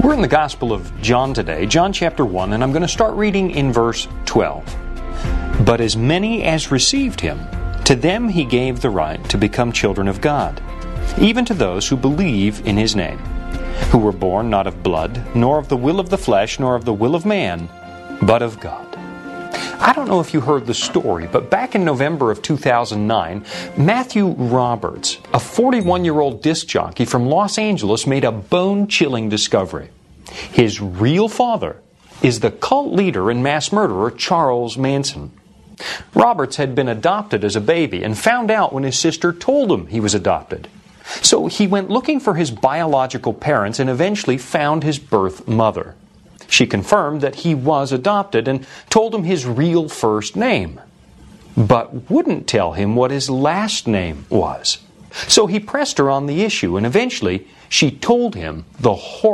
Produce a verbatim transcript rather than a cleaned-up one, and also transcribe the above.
We're in the Gospel of John today, John chapter one, and I'm going to start reading in verse twelve. But as many as received him, to them he gave the right to become children of God, even to those who believe in his name, who were born not of blood, nor of the will of the flesh, nor of the will of man, but of God. I don't know if you heard the story, but back in November of two thousand nine, Matthew Roberts, a forty-one-year-old disc jockey from Los Angeles, made a bone-chilling discovery. His real father is the cult leader and mass murderer Charles Manson. Roberts had been adopted as a baby and found out when his sister told him he was adopted. So he went looking for his biological parents and eventually found his birth mother. She confirmed that he was adopted and told him his real first name, but wouldn't tell him what his last name was. So he pressed her on the issue, and eventually she told him the horror